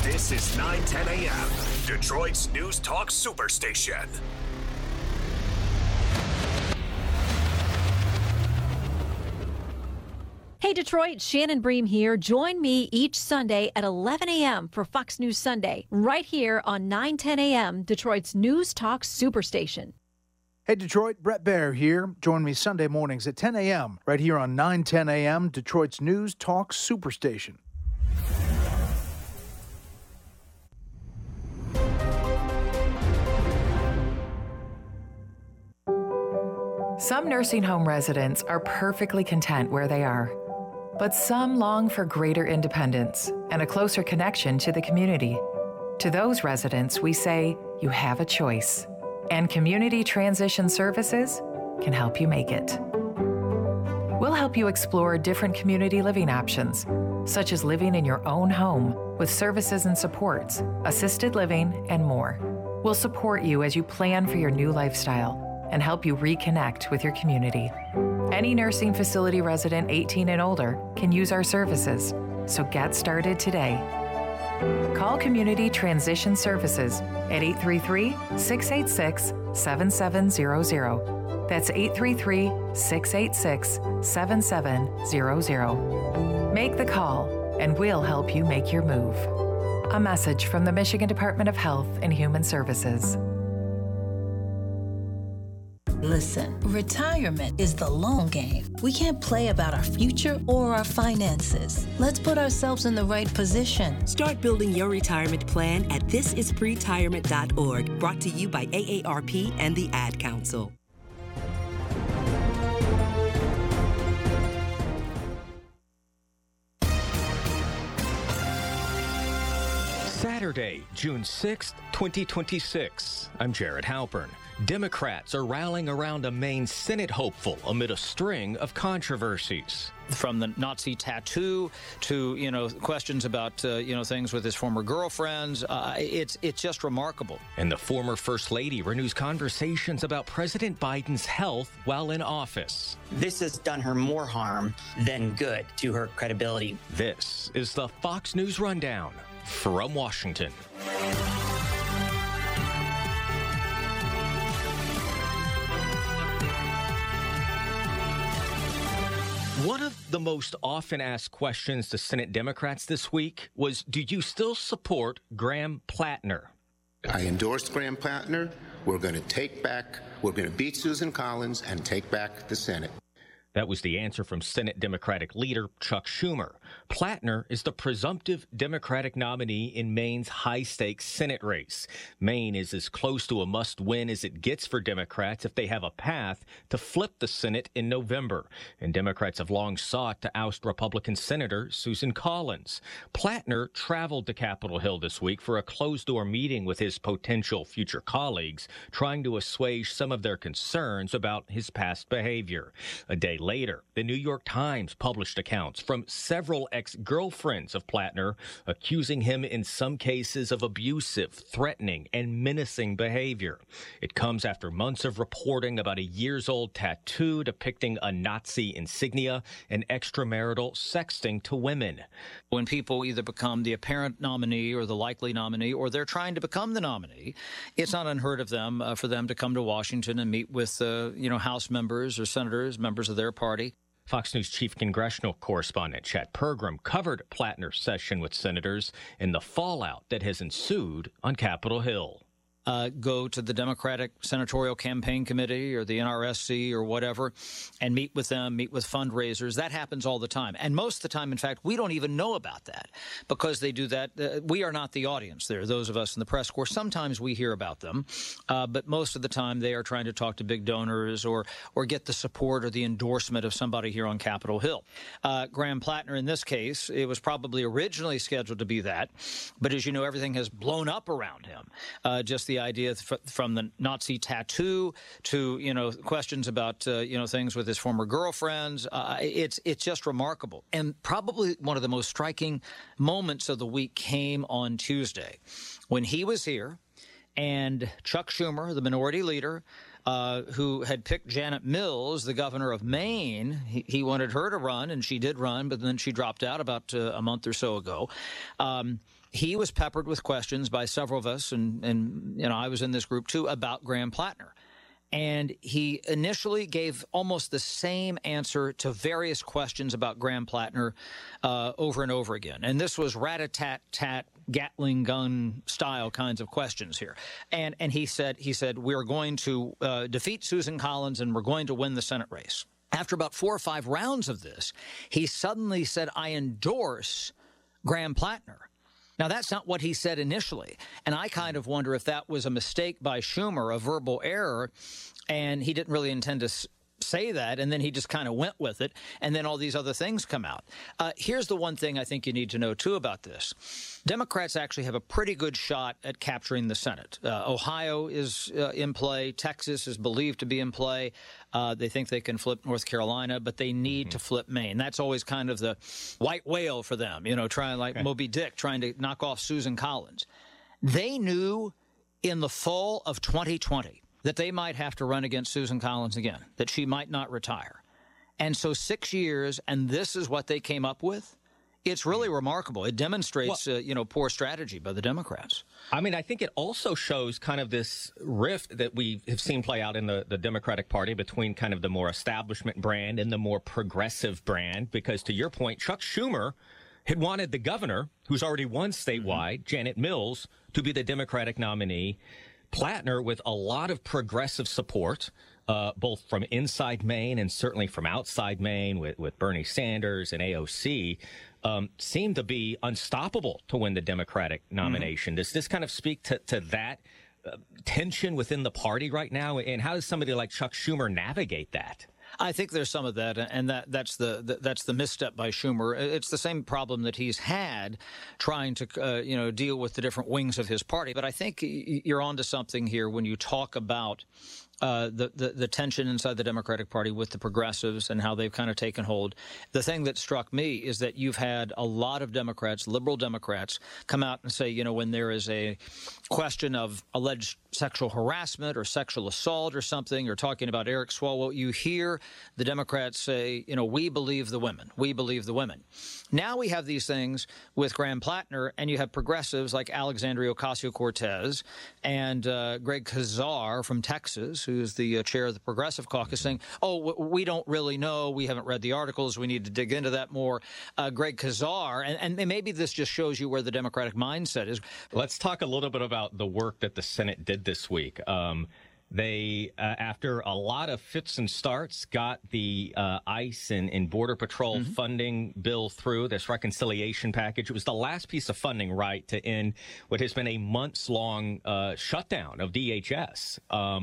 This is 910 a.m., Detroit's News Talk Superstation. Hey Detroit, Shannon Bream here. Join me each Sunday at 11 a.m. for Fox News Sunday, right here on 910 a.m., Detroit's News Talk Superstation. Hey Detroit, Brett Baer here. Join me Sunday mornings at 10 a.m. right here on 910 a.m., Detroit's News Talk Superstation. Some nursing home residents are perfectly content where they are, but some long for greater independence and a closer connection to the community. To those residents, we say, you have a choice, and Community Transition Services can help you make it. We'll help you explore different community living options, such as living in your own home with services and supports, assisted living, and more. We'll support you as you plan for your new lifestyle and help you reconnect with your community. Any nursing facility resident 18 and older can use our services, so get started today. Call Community Transition Services at 833-686-7700. That's 833-686-7700. Make the call, and we'll help you make your move. A message from the Michigan Department of Health and Human Services. Listen, retirement is the long game. We can't play about our future or our finances. Let's put ourselves in the right position. Start building your retirement plan at thisispretirement.org, brought to you by AARP and the Ad Council. Saturday, June 6th, 2026. I'm Jared Halpern. Democrats are rallying around a Maine Senate hopeful amid a string of controversies. From the Nazi tattoo to, questions about, things with his former girlfriends. It's just remarkable. And the former First Lady renews conversations about President Biden's health while in office. This has done her more harm than good to her credibility. This is the Fox News Rundown from Washington. One of the most often asked questions to Senate Democrats this week was, do you still support Graham Plattner? I endorsed Graham Plattner. We're going to beat Susan Collins and take back the Senate. That was the answer from Senate Democratic leader Chuck Schumer. Plattner is the presumptive Democratic nominee in Maine's high-stakes Senate race. Maine is as close to a must-win as it gets for Democrats if they have a path to flip the Senate in November. And Democrats have long sought to oust Republican Senator Susan Collins. Plattner traveled to Capitol Hill this week for a closed-door meeting with his potential future colleagues, trying to assuage some of their concerns about his past behavior. A day later, the New York Times published accounts from several ex-girlfriends of Plattner, accusing him in some cases of abusive, threatening, and menacing behavior. It comes after months of reporting about a years-old tattoo depicting a Nazi insignia and extramarital sexting to women. When people either become the apparent nominee or the likely nominee, or they're trying to become the nominee, it's not unheard of them for them to come to Washington and meet with, House members or senators, members of their party. Fox News chief congressional correspondent Chad Pergram covered Plattner's session with senators and the fallout that has ensued on Capitol Hill. Go to the Democratic Senatorial Campaign Committee or the NRSC or whatever and meet with them, meet with fundraisers. That happens all the time. And most of the time, in fact, we don't even know about that because they do that. We are not the audience there, those of us in the press corps. Sometimes we hear about them, but most of the time they are trying to talk to big donors or get the support or the endorsement of somebody here on Capitol Hill. Graham Plattner, in this case, it was probably originally scheduled to be that. But as you know, everything has blown up around him. Just the idea from the Nazi tattoo to, questions about, things with his former girlfriends. It's just remarkable. And probably one of the most striking moments of the week came on Tuesday when he was here and Chuck Schumer, the minority leader, who had picked Janet Mills, the governor of Maine. He wanted her to run, and she did run, but then she dropped out about a month or so ago. he was peppered with questions by several of us, and you know, I was in this group too, about Graham Plattner. And he initially gave almost the same answer to various questions about Graham Plattner over and over again. And this was rat-a-tat-tat, Gatling gun style kinds of questions here. And he said, we're going to defeat Susan Collins and we're going to win the Senate race. After about 4 or 5 rounds of this, he suddenly said, I endorse Graham Plattner. Now, that's not what he said initially, and I kind of wonder if that was a mistake by Schumer, a verbal error, and he didn't really intend to say that, and then he just kind of went with it, and then all these other things come out. Here's the one thing I think you need to know, too, about this. Democrats actually have a pretty good shot at capturing the Senate. Ohio is in play. Texas is believed to be in play. They think they can flip North Carolina, but they need to flip Maine. That's always kind of the white whale for them, you know, trying like Moby Dick, trying to knock off Susan Collins. They knew in the fall of 2020 that they might have to run against Susan Collins again, that she might not retire. And so 6 years, and this is what they came up with? It's really remarkable. It demonstrates, poor strategy by the Democrats. I mean, I think it also shows kind of this rift that we have seen play out in the Democratic Party between kind of the more establishment brand and the more progressive brand, because to your point, Chuck Schumer had wanted the governor, who's already won statewide, Janet Mills, to be the Democratic nominee. Plattner, with a lot of progressive support, both from inside Maine and certainly from outside Maine with Bernie Sanders and AOC, seemed to be unstoppable to win the Democratic nomination. Does this kind of speak to that tension within the party right now? And how does somebody like Chuck Schumer navigate that? I think there's some of that, and that's the misstep by Schumer. It's the same problem that he's had trying to deal with the different wings of his party. But I think you're onto something here when you talk about the tension inside the Democratic Party with the progressives and how they've kind of taken hold. The thing that struck me is that you've had a lot of Democrats, liberal Democrats, come out and say, when there is a question of alleged sexual harassment or sexual assault or something, or talking about Eric Swalwell, you hear the Democrats say, we believe the women. We believe the women. Now we have these things with Graham Plattner, and you have progressives like Alexandria Ocasio-Cortez and Greg Casar from Texas, who's the chair of the Progressive Caucus, saying, we don't really know. We haven't read the articles. We need to dig into that more. Greg Casar, and maybe this just shows you where the Democratic mindset is. Let's talk a little bit about the work that the Senate did this week. They, after a lot of fits and starts, got the ICE and Border Patrol funding bill through, this reconciliation package. It was the last piece of funding, right, to end what has been a months-long shutdown of DHS.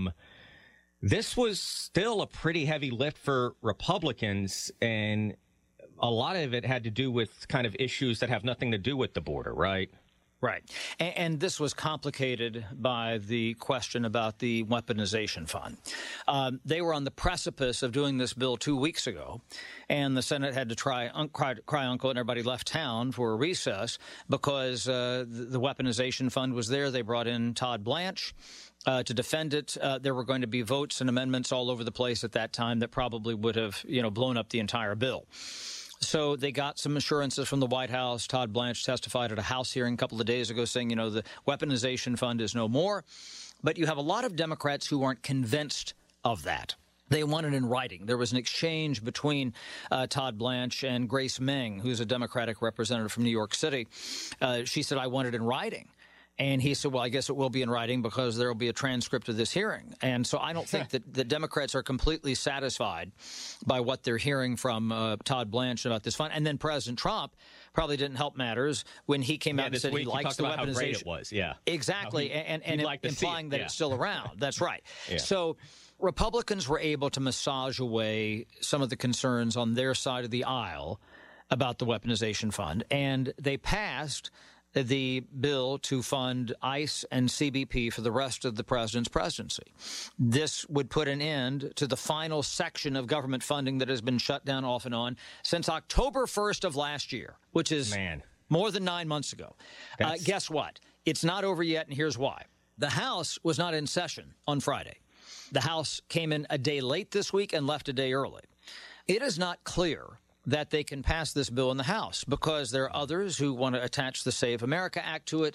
This was still a pretty heavy lift for Republicans, and a lot of it had to do with kind of issues that have nothing to do with the border, right? Right. And this was complicated by the question about the weaponization fund. They were on the precipice of doing this bill 2 weeks ago, and the Senate had to cry uncle, and everybody left town for a recess because the weaponization fund was there. They brought in Todd Blanche to defend it. There were going to be votes and amendments all over the place at that time that probably would have, blown up the entire bill. So they got some assurances from the White House. Todd Blanche testified at a House hearing a couple of days ago saying, the weaponization fund is no more. But you have a lot of Democrats who aren't convinced of that. They want it in writing. There was an exchange between Todd Blanche and Grace Meng, who's a Democratic representative from New York City. She said, I want it in writing. And he said, well, I guess it will be in writing because there will be a transcript of this hearing. And so I don't think that the Democrats are completely satisfied by what they're hearing from Todd Blanche about this fund. And then President Trump probably didn't help matters when he came out and said he likes the weaponization. How great it was, exactly, and implying that it's still around. That's right. Yeah. So Republicans were able to massage away some of the concerns on their side of the aisle about the weaponization fund, and they passed the bill to fund ICE and CBP for the rest of the president's presidency. This would put an end to the final section of government funding that has been shut down off and on since October 1st of last year, which is more than 9 months ago. Guess what? It's not over yet, and here's why. The House was not in session on Friday. The House came in a day late this week and left a day early. It is not clear that they can pass this bill in the House, because there are others who want to attach the Save America Act to it.